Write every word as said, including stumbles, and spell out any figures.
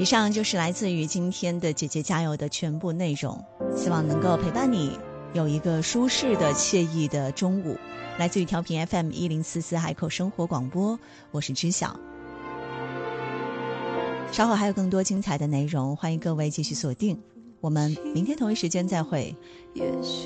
以上就是来自于今天的姐姐加油的全部内容，希望能够陪伴你有一个舒适的惬意的中午。来自于调频 F M 一零四四海口生活广播，我是知晓。稍后还有更多精彩的内容，欢迎各位继续锁定，我们明天同一时间再会。